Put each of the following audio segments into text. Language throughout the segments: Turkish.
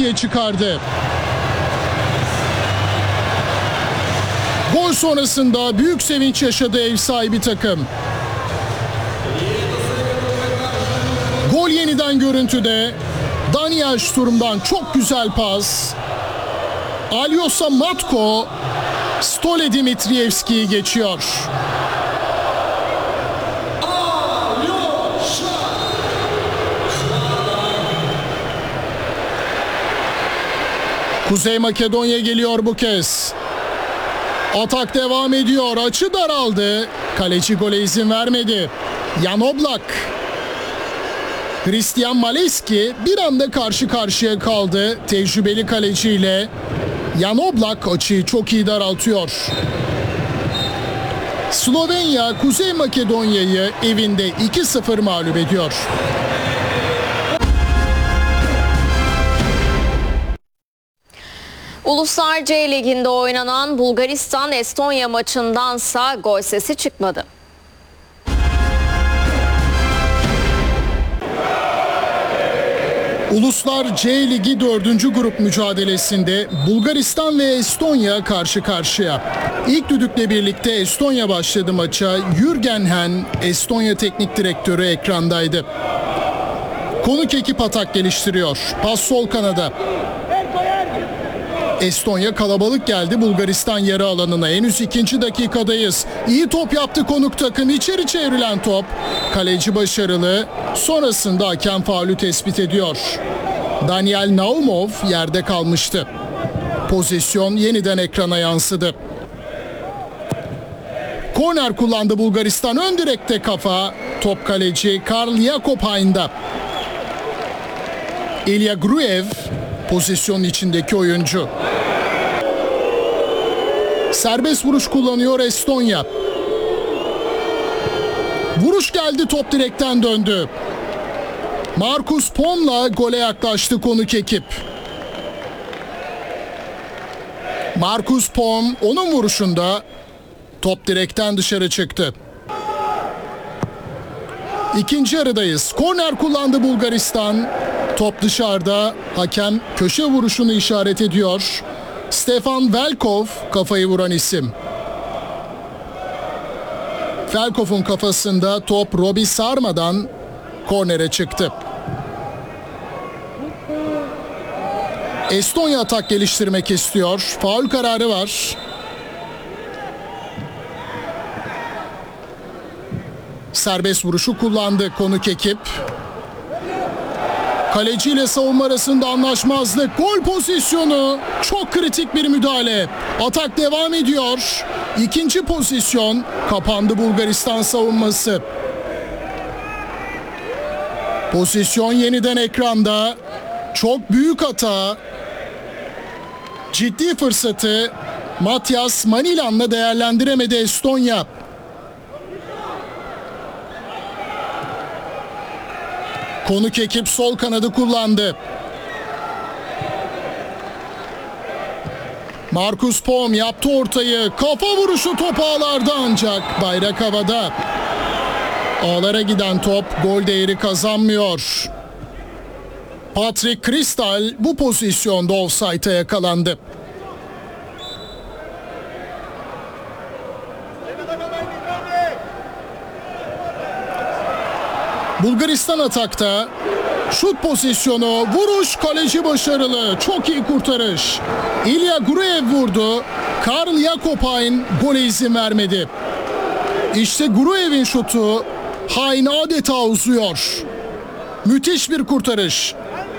2'ye çıkardı. Gol sonrasında büyük sevinç yaşadı ev sahibi takım. Gol yeniden görüntüde. Daniel Sturm'dan çok güzel pas. Aljoša Matko Stole Dimitrievski'yi geçiyor. Kuzey Makedonya geliyor bu kez. Atak devam ediyor. Açı daraldı. Kaleci gole izin vermedi. Jan Oblak. Christian Maleski bir anda karşı karşıya kaldı tecrübeli kaleciyle. Jan Oblak açıyı çok iyi daraltıyor. Slovenya Kuzey Makedonya'yı evinde 2-0 mağlup ediyor. Uluslar C Ligi'nde oynanan Bulgaristan-Estonya maçındansa gol sesi çıkmadı. Uluslar C Ligi 4. grup mücadelesinde Bulgaristan ve Estonya karşı karşıya. İlk düdükle birlikte Estonya başladı maça. Jürgen Hen, Estonya teknik direktörü ekrandaydı. Konuk ekip atak geliştiriyor. Pas sol kanada. Estonya kalabalık geldi Bulgaristan yarı alanına. Henüz 2. dakikadayız. İyi top yaptı konuk takım. İçeri çevrilen top. Kaleci başarılı. Sonrasında hakem faulü tespit ediyor. Daniel Naumov yerde kalmıştı. Pozisyon yeniden ekrana yansıdı. Korner kullandı Bulgaristan. Ön direkte kafa. Top kaleci Karl Jakobhain'da. Ilya Gruev pozisyonun içindeki oyuncu. Serbest vuruş kullanıyor Estonya. Vuruş geldi, top direkten döndü. Markus Pom'la gole yaklaştı konuk ekip. Markus Pom onun vuruşunda top direkten dışarı çıktı. İkinci yarıdayız. Korner kullandı Bulgaristan. Top dışarıda. Hakem köşe vuruşunu işaret ediyor. Stefan Velkov kafayı vuran isim. Velkov'un kafasında top Robi Sarma'dan kornere çıktı. Estonya atak geliştirmek istiyor. Faul kararı var. Serbest vuruşu kullandı konuk ekip. Kaleci ile savunma arasında anlaşmazlık. Gol pozisyonu. Çok kritik bir müdahale. Atak devam ediyor. İkinci pozisyon. Kapandı Bulgaristan savunması. Pozisyon yeniden ekranda. Çok büyük hata. Ciddi fırsatı Matias Manilan'la değerlendiremedi Estonya. Konuk ekip sol kanadı kullandı. Markus Pom yaptı ortayı. Kafa vuruşu top ağlarda ancak bayrak havada. Ağlara giden top gol değeri kazanmıyor. Patrick Kristal bu pozisyonda ofsayta yakalandı. Bulgaristan atakta. Şut pozisyonu, vuruş, kaleci başarılı. Çok iyi kurtarış. Ilya Gruev vurdu. Karl Jakobhain gole izin vermedi. İşte Gruev'in şutu. Hain adeta uzuyor. Müthiş bir kurtarış.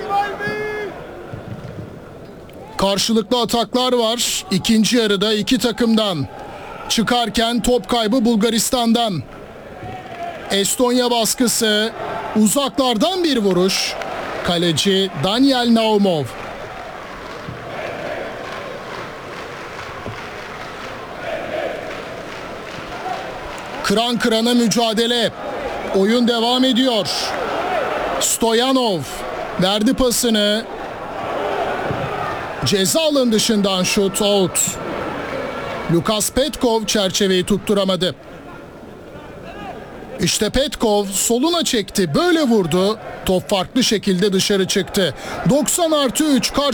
Karşılıklı ataklar var. İkinci yarıda iki takımdan. Çıkarken top kaybı Bulgaristan'dan. Estonya baskısı, uzaklardan bir vuruş. Kaleci Daniel Naumov. Kıran kırana mücadele. Oyun devam ediyor. Stoyanov verdi pasını. Ceza alanı dışından şut, out. Lukas Petkov çerçeveyi tutturamadı. İşte Petkov soluna çekti, böyle vurdu. Top farklı şekilde dışarı çıktı. 90+3 karşı